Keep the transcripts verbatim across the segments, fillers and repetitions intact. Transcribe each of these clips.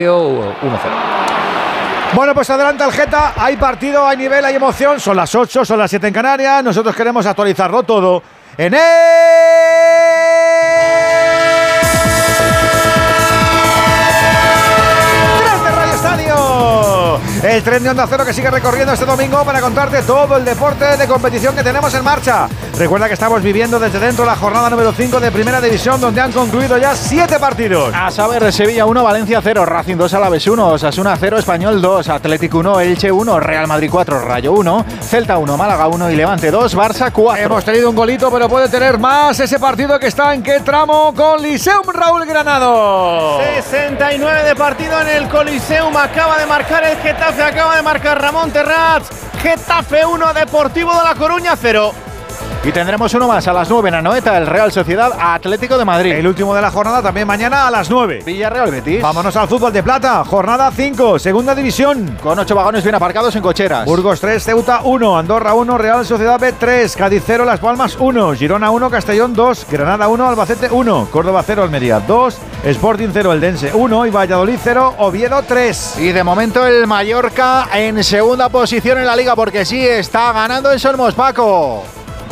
uno cero. Bueno, pues adelanta el Geta, hay partido, hay nivel, hay emoción, son las ocho, son las siete en Canarias, nosotros queremos actualizarlo todo en el... El tren de Onda Cero que sigue recorriendo este domingo para contarte todo el deporte de competición que tenemos en marcha. Recuerda que estamos viviendo desde dentro la jornada número cinco de Primera División, donde han concluido ya siete partidos. A saber, Sevilla uno, Valencia cero, Racing dos, Alavés uno, Osasuna cero, Español dos, Atlético uno, Elche uno, Real Madrid cuatro, Rayo uno, Celta uno, Málaga uno y Levante dos, Barça cuatro. Hemos tenido un golito, pero puede tener más ese partido que está en qué tramo con Liceum Raúl Granado. sesenta y nueve de partido en el Coliseum, acaba de marcar el Getafe, acaba de marcar Ramón Terrats. Getafe uno, Deportivo de La Coruña cero. Y tendremos uno más a las nueve en Anoeta, el Real Sociedad Atlético de Madrid. El último de la jornada también mañana a las nueve. Villarreal Betis. Vámonos al fútbol de plata, jornada cinco, segunda división. Con ocho vagones bien aparcados en cocheras. Burgos tres, Ceuta uno, Andorra uno, Real Sociedad B tres, Cádiz cero, Las Palmas uno, Girona uno, Castellón dos, Granada uno, Albacete uno, Córdoba cero, Almería dos, Sporting cero, Eldense uno y Valladolid cero, Oviedo tres. Y de momento el Mallorca en segunda posición en la liga porque sí está ganando en Somos, Paco.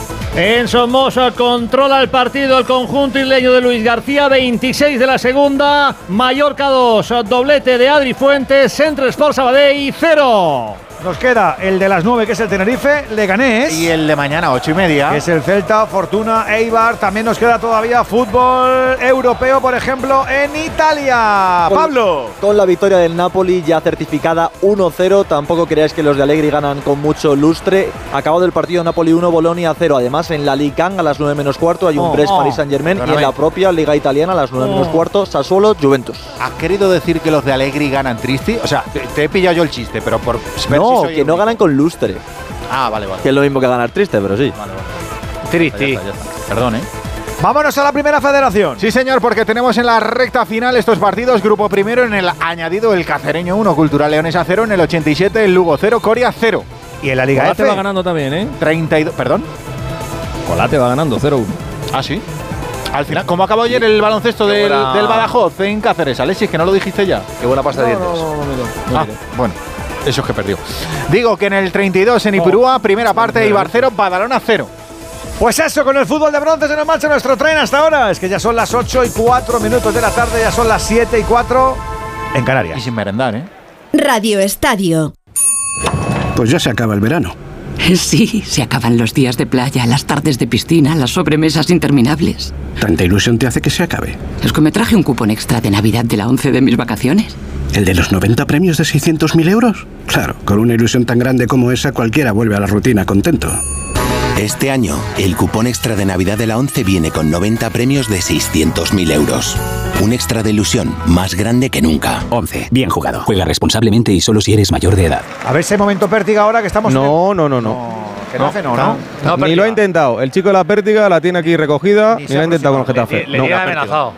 En Somoza controla el partido el conjunto isleño de Luis García, veintiséis de la segunda, Mallorca dos, doblete de Adri Fuentes, Centre Sport Sabadell cero. Nos queda el de las nueve, que es el Tenerife, Leganés. Y el de mañana, ocho y media. Que es el Celta, Fortuna, Eibar. También nos queda todavía fútbol europeo, por ejemplo, en Italia. Con, Pablo. Con la victoria del Napoli ya certificada uno cero. Tampoco creáis que los de Allegri ganan con mucho lustre. Acabado el partido, Napoli uno, Bolonia cero. Además, en la Ligue uno a las nueve menos cuarto hay un oh, Brest oh, Paris Saint-Germain. Y en bien. la propia Liga Italiana a las nueve oh. menos cuarto, Sassuolo, Juventus. ¿Has querido decir que los de Allegri ganan triste? O sea, te, te he pillado yo el chiste, pero por... No, si que no ganan con lustre. Ah, vale, vale. Que es lo mismo que ganar triste, pero sí. Vale, vale. Triste. Ya está, ya está. Perdón, ¿eh? Vámonos a la primera federación. Sí, señor, porque tenemos en la recta final estos partidos. Grupo primero en el añadido el Cacereño uno, Cultural Leonesa cero, en el ochenta y siete el Lugo cero, Coria cero. Y en la Liga Colate F va ganando también, ¿eh? treinta y dos, ¿perdón? Colate va ganando cero uno. Ah, sí. Al final, ¿cómo acabó ayer el baloncesto del, buena... del Badajoz en Cáceres? Alexis, que no lo dijiste ya. Qué buena pasta de no, dientes. No, no, no, no, no, ah, bueno. Eso es que perdió. Digo que en el treinta y dos en Ipurúa, oh, primera parte, Ibar cero, Badalona cero. Pues eso, con el fútbol de bronce se nos marcha nuestro tren hasta ahora. Es que ya son las ocho y cuatro minutos de la tarde, ya son las siete y cuatro en Canarias. Y sin merendar, ¿eh? Radio Estadio. Pues ya se acaba el verano. Sí, se acaban los días de playa, las tardes de piscina, las sobremesas interminables. ¿Tanta ilusión te hace que se acabe? Es que me traje un cupón extra de Navidad de la once de mis vacaciones. ¿El de los noventa premios de seiscientos mil euros? Claro, con una ilusión tan grande como esa, cualquiera vuelve a la rutina contento. Este año, el cupón extra de Navidad de la once viene con noventa premios de seiscientos mil euros. Un extra de ilusión más grande que nunca. once. Bien jugado. Juega responsablemente y solo si eres mayor de edad. A ver ese momento pértiga ahora que estamos... No, en... no, no, no. no. Que no, no hace no, ¿no? no, no ni lo ha intentado. El chico de la pértiga la tiene aquí recogida ni, ni lo ha intentado con el Getafe. Le, le, le no. amenazado.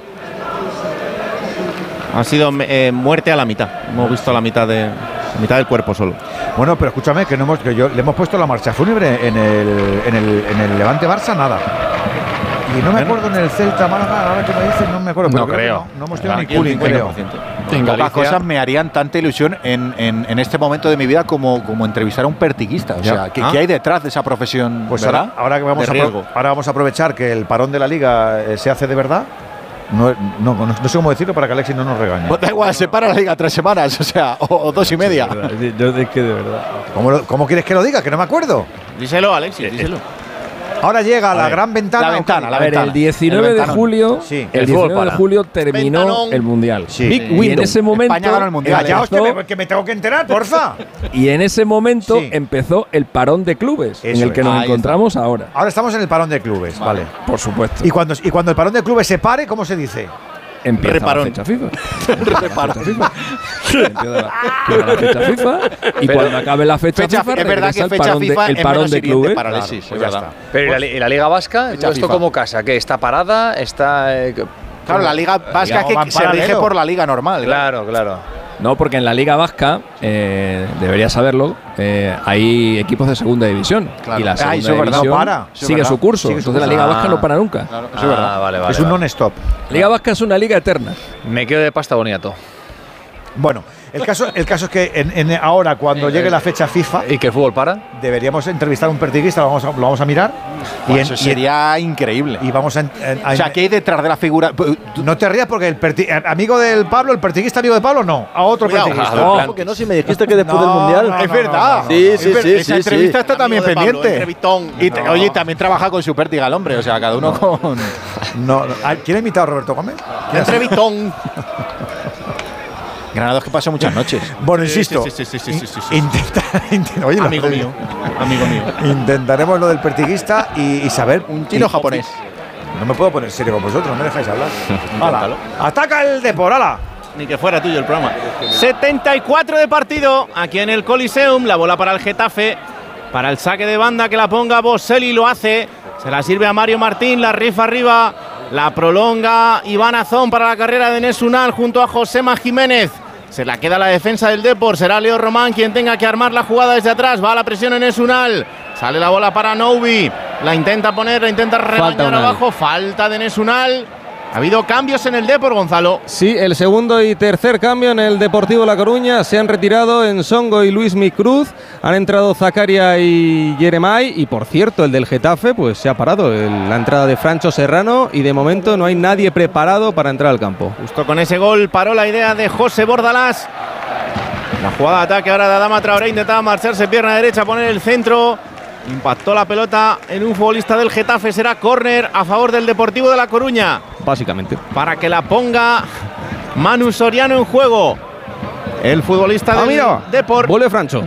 Ha sido eh, muerte a la mitad. Hemos visto la mitad de... La mitad del cuerpo solo. Bueno, pero escúchame, que, no hemos, que yo, le hemos puesto la marcha fúnebre en el, en el, en el Levante Barça, nada. Y no me acuerdo en el Celta Málaga, ahora que me dicen, no me acuerdo. No creo. creo. No, no hemos tenido ni cooling, creo. Pocas cosas me harían tanta ilusión en, en, en este momento de mi vida como, como entrevistar a un pertiguista. O sea, ¿qué, ¿Ah? ¿qué hay detrás de esa profesión? Pues ahora, ahora, que vamos a pro, ahora vamos a aprovechar que el parón de la Liga eh, se hace de verdad. No, no, no, no sé cómo decirlo para que Alexis no nos regañe. Pues da igual, se para la liga tres semanas, o sea, o, o dos y media. Sí, yo es que de verdad. ¿Cómo, lo, ¿Cómo quieres que lo diga? Que no me acuerdo. Díselo, Alexis, díselo. Ahora llega la ver, gran ventana. La ventana, la a ver, ventana. el diecinueve el de julio, sí. el, el diecinueve de julio terminó Ventanón. el Mundial. Sí. Big sí. Y en ese momento España ganó el Mundial. Empezó, que, me, que me tengo que enterar, porfa. Y en ese momento sí. empezó el parón de clubes, Eso en el que es. nos ah, encontramos está. ahora. Ahora estamos en el parón de clubes, vale. vale. Por supuesto. Y cuando, y cuando el parón de clubes se pare, ¿cómo se dice? Empieza Reparón. la fecha FIFA. Reparón. Empieza la, la fecha FIFA y pero, cuando acabe la fecha, fecha FIFA, es verdad que el fecha parón FIFA de, el parón de clubes. Para claro, pues ya está. Pero ¿y la, la Liga Vasca? ¿Esto FIFA. cómo casa? ¿Qué? ¿Está parada? ¿Está...? Eh, claro, la Liga Vasca que, que se rige por la Liga normal. Claro, claro. No, porque en la Liga Vasca, eh, deberías saberlo, eh, hay equipos de segunda división. Claro. Y la segunda ah, eso división no para. Eso sigue su curso. Sigue su Entonces curso. la Liga Vasca ah. no para nunca. Claro, eso ah, es verdad. Vale, vale, es un vale. non-stop. Liga Vasca es una liga eterna. Me quedo de pasta boniato. Bueno, el caso, el caso es que en, en ahora, cuando llegue la fecha FIFA. ¿Y que el fútbol para? Deberíamos entrevistar a un pertiguista, lo vamos a, lo vamos a mirar. Bueno, y eso en, sería y increíble. Y vamos a. En, a o sea, ¿qué hay detrás de la figura? No te rías porque el perti, amigo del Pablo, el pertiguista amigo de Pablo, no. A otro Cuidado, pertiguista. No, porque no, si me dijiste que después no, del Mundial. No, no, es verdad. No, no, sí, sí, sí. Esa sí, entrevista sí. está también pendiente. Pablo, y te, no. Oye, también trabaja con su pértiga el hombre. O sea, cada uno no. con. No, no. ¿Quién ha invitado a Roberto Gómez? Entrevistón. Granados que pasó muchas noches. Bueno, insisto. Sí, sí, sí, sí, sí, sí, sí. Intenta, intenta, oye, amigo mío. Amigo mío. Intentaremos lo del pertiguista y, y saber. Un chino japonés. No me puedo poner serio con vosotros, no me dejáis hablar. Hala. Ataca el Depor, hala. Ni que fuera tuyo el programa. setenta y cuatro de partido aquí en el Coliseum. La bola para el Getafe. Para el saque de banda que la ponga Boselli, lo hace. Se la sirve a Mario Martín, la rifa arriba. La prolonga Iván Azón para la carrera de Enes Unal junto a Josema Jiménez. Se la queda la defensa del Depor. Será Leo Román quien tenga que armar la jugada desde atrás. Va a la presión Enes Unal. Sale la bola para Noubi. La intenta poner, la intenta rebañar abajo. Falta de Enes Unal. Ha habido cambios en el Depor, Gonzalo. Sí, el segundo y tercer cambio en el Deportivo La Coruña. Se han retirado Ensongo y Luis Micruz. Han entrado Zakaria y Jeremai. Y por cierto, el del Getafe pues se ha parado. El, la entrada de Francho Serrano. Y de momento no hay nadie preparado para entrar al campo. Justo con ese gol paró la idea de José Bordalás. La jugada de ataque ahora de Adama Traoré. Intentaba marcharse pierna derecha, poner el centro. Impactó la pelota en un futbolista del Getafe. Será córner a favor del Deportivo de La Coruña. Básicamente. Para que la ponga Manu Soriano en juego. El futbolista del ah, Depor. Vuelve Francho.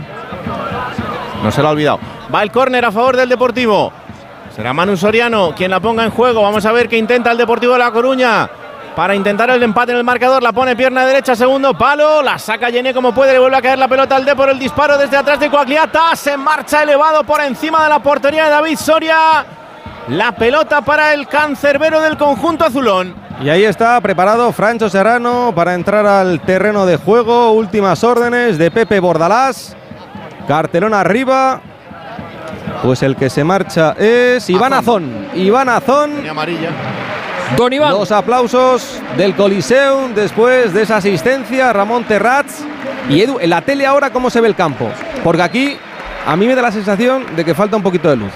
No se lo ha olvidado. Va el córner a favor del Deportivo. Será Manu Soriano quien la ponga en juego. Vamos a ver qué intenta el Deportivo de La Coruña. Para intentar el empate en el marcador, la pone pierna derecha, segundo palo, la saca Yené como puede, le vuelve a caer la pelota al Depor, el disparo desde atrás de Coagliata, se marcha elevado por encima de la portería de David Soria, la pelota para el cancerbero del conjunto azulón. Y ahí está preparado Francho Serrano para entrar al terreno de juego, últimas órdenes de Pepe Bordalás, cartelón arriba, pues el que se marcha es Iván Azón, Iván Azón. Y amarilla. Don Iván. Los aplausos del Coliseum después de esa asistencia, Ramón Terrats. Y Edu, en la tele ahora, ¿cómo se ve el campo? Porque aquí a mí me da la sensación de que falta un poquito de luz.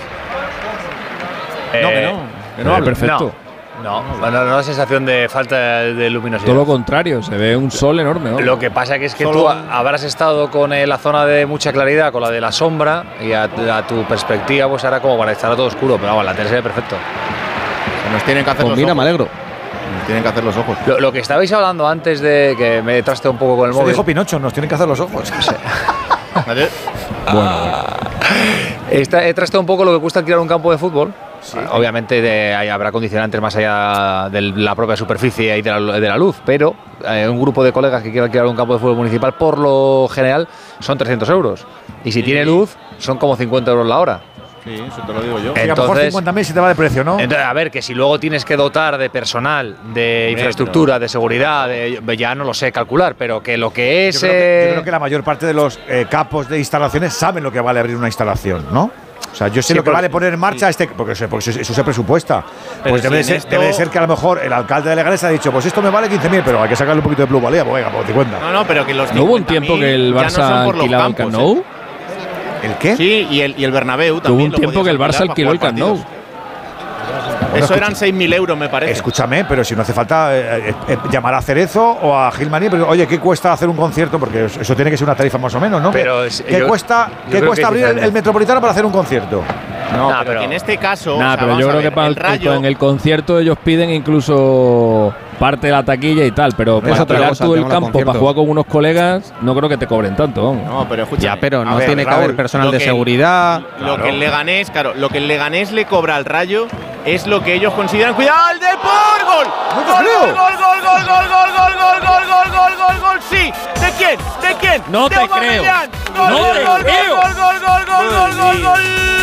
Eh, no, que no. Que no, eh, perfecto. No, no, no, no da sensación de falta de luminosidad. Todo lo contrario, se ve un sol enorme, ¿no? Lo que pasa que es que Solo... tú habrás estado con eh, la zona de mucha claridad, con la de la sombra, y a, a tu perspectiva pues ahora como para estar todo oscuro, pero vamos, la tele se ve perfecto. Nos tienen que hacer pues los mira, ojos. me alegro. Nos tienen que hacer los ojos. Lo, lo que estabais hablando antes de que me traste un poco con el Se móvil. dijo Pinocho, nos tienen que hacer los ojos. bueno, bueno. Esta, he trasteado un poco lo que cuesta alquilar un campo de fútbol. Sí. Obviamente de, hay, habrá condicionantes más allá de la propia superficie y de la, de la luz, pero eh, un grupo de colegas que quiere alquilar un campo de fútbol municipal por lo general son trescientos euros. Y si sí. tiene luz son como cincuenta euros la hora. Sí, eso te lo digo yo. Entonces, y a lo mejor cincuenta mil si te va de precio, ¿no? Entonces, a ver, que si luego tienes que dotar de personal, de Hombre, infraestructura, pero... de seguridad, de, ya no lo sé calcular, pero que lo que es… Yo creo que, eh... yo creo que la mayor parte de los eh, capos de instalaciones saben lo que vale abrir una instalación, ¿no? O sea, yo sé sí, lo que vale poner en marcha sí. este… Porque, porque eso se presupuesta. Pero pues si debe, de ser, esto... debe de ser que a lo mejor el alcalde de Leganés ha dicho, pues esto me vale quince mil, pero hay que sacarle un poquito de plusvalía, pues venga, pues cincuenta. No, no, pero que los ¿No hubo un tiempo que el Barça no alquilaba el Camp Nou? ¿Eh? ¿El qué? Sí, y el, y el Bernabéu también. Hubo un tiempo que el Barça alquiló el Camp Nou. Bueno, eso eran seis mil euros, me parece. Escúchame, pero si no hace falta eh, eh, llamar a Cerezo o a Gilmaní, pero oye, ¿qué cuesta hacer un concierto? Porque eso tiene que ser una tarifa más o menos, ¿no? Pero ¿Qué, ¿qué yo, cuesta, ¿qué cuesta abrir el, el Metropolitano para hacer un concierto? No, nah, pero, pero en este caso… Nah, o sea, pero yo creo ver, que para el rayo, en el concierto ellos piden incluso parte de la taquilla y tal, pero para tirar tú el campo para jugar con unos colegas, no creo que te cobren tanto. Vamos. No, pero escucha. Ya, pero no ver, tiene Raúl, que haber personal de que, seguridad. Lo claro. que el Leganés, claro, lo que el Leganés le cobra al Rayo es lo que ellos consideran. ¡Cuidado, el Depor! ¡Gol! ¡Gol, gol, gol, gol, gol, gol, gol, gol, gol, gol, gol, gol, gol, gol! ¡Sí! ¿De quién? ¿De quién? No te creo. ¡Gol, no gol, te gol, creo. gol, gol, gol, gol, gol, gol, gol!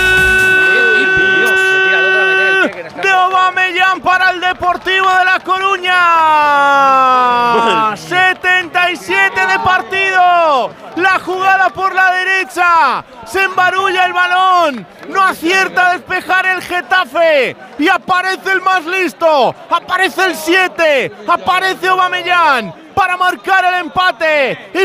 De Aubameyang para el Deportivo de La Coruña. setenta y siete de partido. La jugada por la derecha. Se embarulla el balón. No acierta a despejar el Getafe. Y aparece el más listo. Aparece el siete. Aparece Aubameyang. para marcar el empate y